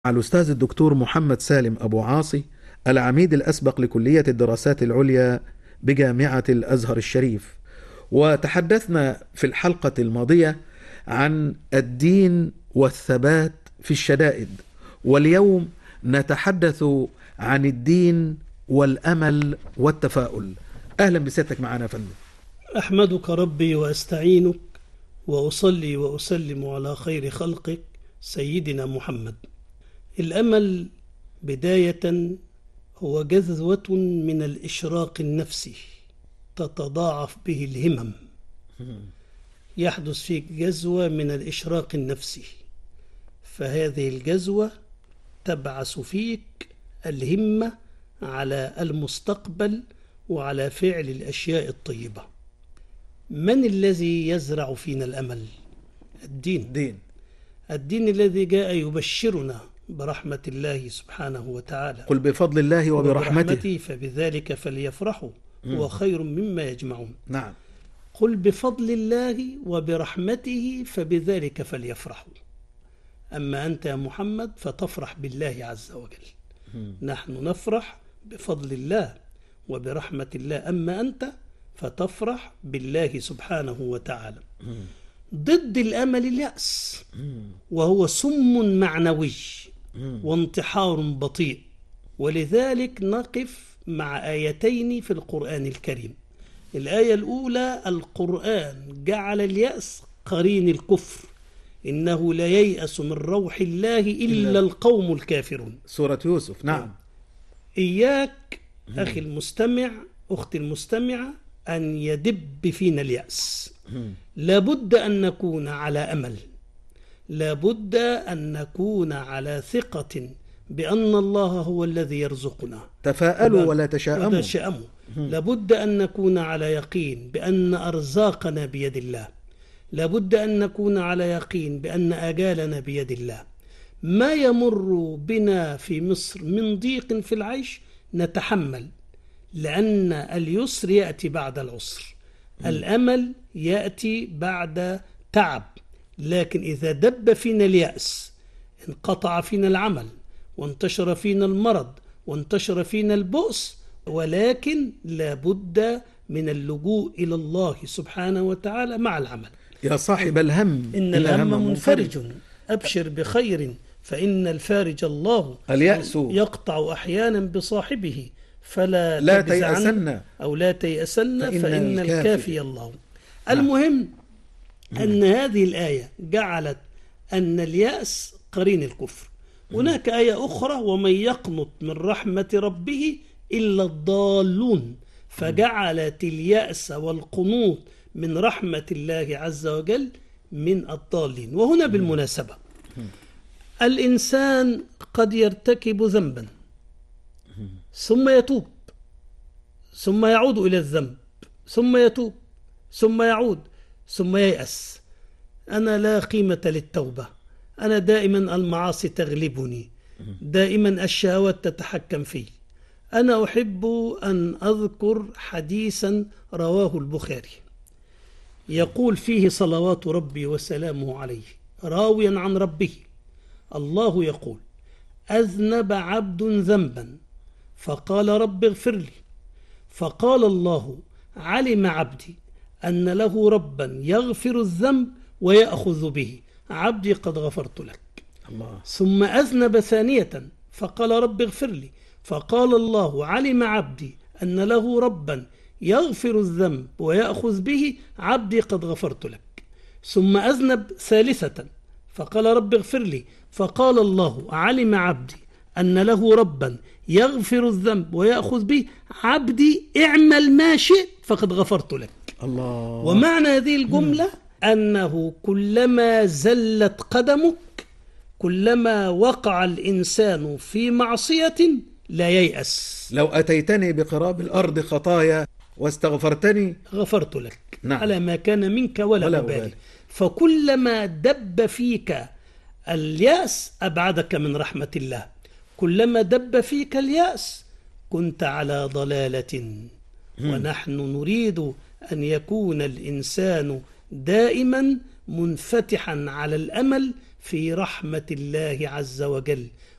مع الأستاذ الدكتور محمد سالم أبو عاصي، العميد الأسبق لكلية الدراسات العليا بجامعة الأزهر الشريف. وتحدثنا في الحلقة الماضية عن الدين والثبات في الشدائد، واليوم نتحدث عن الدين والأمل والتفاؤل. أهلا بسيادتك معنا يا فندم. أحمدك ربي وأستعينك وأصلي وأسلم على خير خلقك سيدنا محمد. الأمل بداية هو جذوة من الإشراق النفسي تتضاعف به الهمم. يحدث فيك جذوة من الإشراق النفسي، فهذه الجذوة تبعث فيك الهمة على المستقبل وعلى فعل الأشياء الطيبة. من الذي يزرع فينا الأمل؟ الدين الذي جاء يبشرنا برحمة الله سبحانه وتعالى. قل بفضل الله وبرحمته فبذلك فليفرحوا هو خير مما يجمعون. نعم. قل بفضل الله وبرحمته فبذلك فليفرحوا. أما أنت يا محمد فتفرح بالله عز وجل. نحن نفرح بفضل الله وبرحمة الله، أما أنت فتفرح بالله سبحانه وتعالى. ضد الأمل اليأس، وهو سم معنوي وانتحار بطيء. ولذلك نقف مع آيتين في القرآن الكريم. الآية الأولى: القرآن جعل اليأس قرين الكفر، إنه لا ييأس من روح الله إلا القوم الكافرون. سورة يوسف. نعم. إياك أخي المستمع، أختي المستمعة، أن يدب فينا اليأس. لابد أن نكون على أمل، لابد أن نكون على ثقة بأن الله هو الذي يرزقنا. تفاءلوا ولا تشاءموا. لابد أن نكون على يقين بأن أرزاقنا بيد الله. لابد أن نكون على يقين بأن آجالنا بيد الله. ما يمر بنا في مصر من ضيق في العيش نتحمل، لأن اليسر يأتي بعد العسر. الأمل يأتي بعد تعب. لكن إذا دب فينا اليأس انقطع فينا العمل، وانتشر فينا المرض، وانتشر فينا البؤس. ولكن لابد من اللجوء إلى الله سبحانه وتعالى مع العمل. يا صاحب الهم إن الهم منفرج، أبشر بخير فإن الفارج الله. اليأس يقطع أحيانا بصاحبه فلا تيأسن أو لا تيأسن فإن الكافي الله. المهم أن هذه الآية جعلت أن اليأس قرين الكفر. هناك آية أخرى: ومن يقنط من رحمة ربه إلا الضالون، فجعلت اليأس والقنوط من رحمة الله عز وجل من الضالين. وهنا بالمناسبة الإنسان قد يرتكب ذنبا ثم يتوب، ثم يعود إلى الذنب، ثم يتوب، ثم يعود، ثم ييأس. أنا لا قيمة للتوبة، أنا دائما المعاصي تغلبني، دائما الشهوات تتحكم في. أنا أحب أن أذكر حديثا رواه البخاري، يقول فيه صلوات ربي وسلامه عليه راويا عن ربه: الله يقول: أذنب عبد ذنبا فقال رب اغفر لي، فقال الله: علم عبدي أن له ربا يغفر الذنب ويأخذ به، عبدي قد غفرت لك. الله. ثم أذنب ثانية فقال رب اغفر لي، فقال الله: علم عبدي أن له ربا يغفر الذنب ويأخذ به، عبدي قد غفرت لك. ثم أذنب ثالثة فقال رب اغفر لي، فقال الله: علم عبدي أن له ربا يغفر الذنب ويأخذ به، عبدي اعمل ما شئت فقد غفرت لك. الله. ومعنى هذه الجملة أنه كلما زلت قدمك، كلما وقع الإنسان في معصية، لا ييأس. لو أتيتني بقراب الأرض خطايا واستغفرتني غفرت لك. نعم. على ما كان منك ولا أبالي. فكلما دب فيك اليأس أبعدك من رحمة الله، كلما دب فيك اليأس كنت على ضلالة. ونحن نريد أن يكون الإنسان دائما منفتحا على الأمل في رحمة الله عز وجل